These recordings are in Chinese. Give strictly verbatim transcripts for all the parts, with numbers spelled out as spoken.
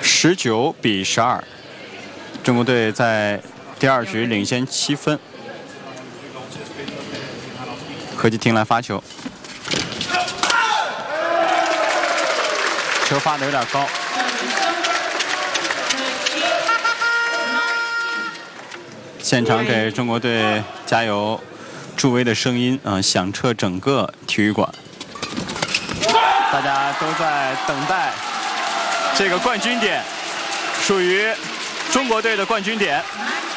十九比十二，中国队在第二局领先七分。何继廷来发球，球发的有点高。现场给中国队加油助威的声音啊、呃，响彻整个体育馆。大家都在等待这个冠军点，属于中国队的冠军点。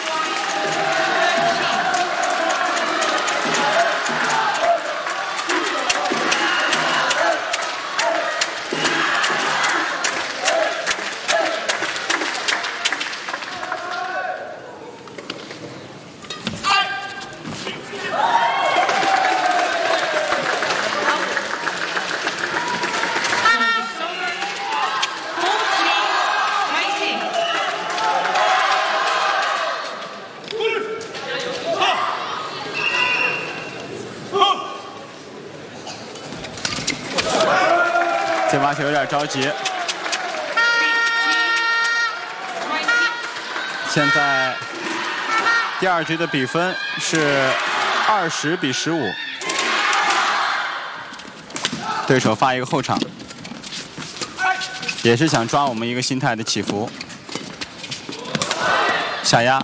这发球有点着急。现在第二局的比分是二十比十五，对手发一个后场，也是想抓我们一个心态的起伏。下压。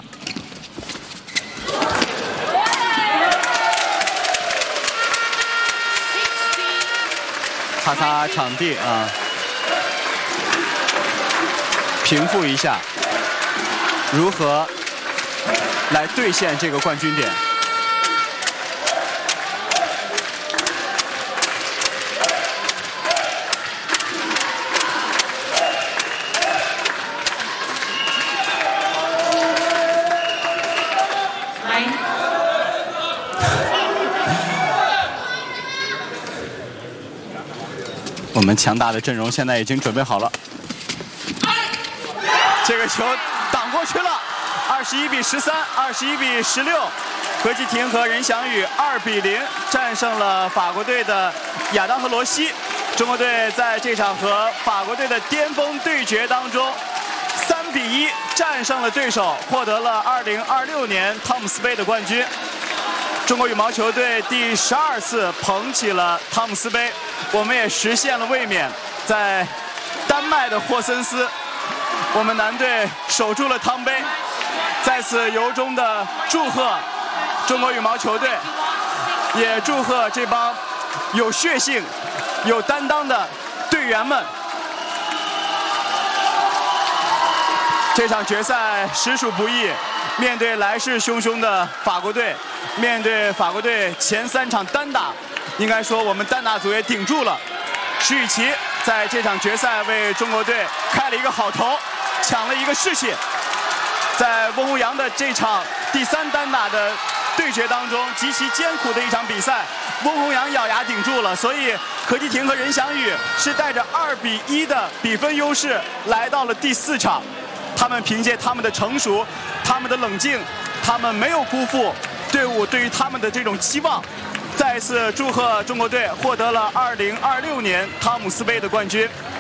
擦擦场地啊，平复一下，如何来兑现这个冠军点？我们强大的阵容现在已经准备好了，这个球挡过去了，二十一比十三，二十一比十六，何继廷和任翔宇二比零战胜了法国队的亚当和罗西。中国队在这场和法国队的巅峰对决当中，三比一战胜了对手，获得了二零二六年汤姆斯杯的冠军。中国羽毛球队第十二次捧起了汤姆斯杯，我们也实现了卫冕。在丹麦的霍森斯，我们男队守住了汤杯。在此由衷的祝贺中国羽毛球队，也祝贺这帮有血性、有担当的队员们。这场决赛实属不易，面对来势汹汹的法国队，面对法国队前三场单打，应该说我们单打组也顶住了。石宇奇在这场决赛为中国队开了一个好头，抢了一个士气。在翁宏扬的这场第三单打的对决当中，极其艰苦的一场比赛，翁宏扬咬牙顶住了，所以何继廷和任翔宇是带着二比一的比分优势来到了第四场。他们凭借他们的成熟，他们的冷静，他们没有辜负队伍对于他们的这种期望。再次祝贺中国队获得了二零二六年汤姆斯杯的冠军。